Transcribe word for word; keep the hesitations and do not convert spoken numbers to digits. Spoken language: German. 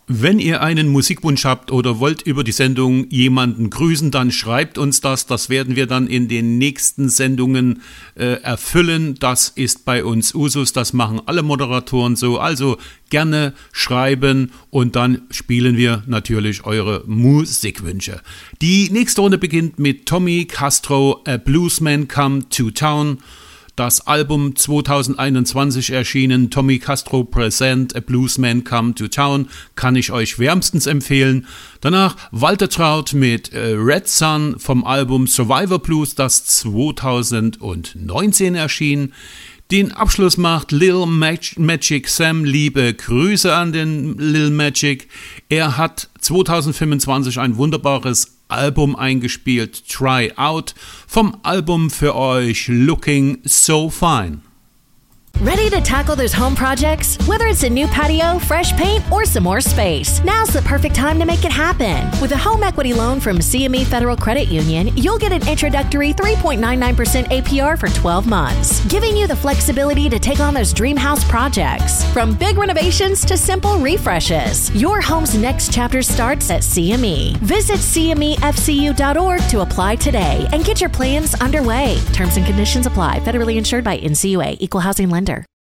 Wenn ihr einen Musikwunsch habt oder wollt über die Sendung jemanden grüßen, dann schreibt uns das. Das werden wir dann in den nächsten Sendungen äh, erfüllen. Das ist bei uns Usus, das machen alle Moderatoren so. Also gerne schreiben und dann spielen wir natürlich eure Musikwünsche. Die nächste Runde beginnt mit Tommy Castro, A Bluesman Come to Town. Das Album zwanzig einundzwanzig erschienen, Tommy Castro Present, A Bluesman Come to Town, kann ich euch wärmstens empfehlen. Danach Walter Trout mit äh, Red Sun vom Album Survivor Blues, das zwanzig neunzehn erschien. Den Abschluss macht Lil Mag- Magic Sam, liebe Grüße an den Lil Magic. Er hat zwanzig fünfundzwanzig ein wunderbares Album eingespielt, Try Out, vom Album für euch Looking So Fine. Ready to tackle those home projects? Whether it's a new patio, fresh paint, or some more space, now's the perfect time to make it happen. With a home equity loan from C M E Federal Credit Union, you'll get an introductory three point nine nine percent A P R for twelve months, giving you the flexibility to take on those dream house projects. From big renovations to simple refreshes, your home's next chapter starts at C M E. Visit C M E F C U dot org to apply today and get your plans underway. Terms and conditions apply. Federally insured by N C U A. Equal Housing Lender.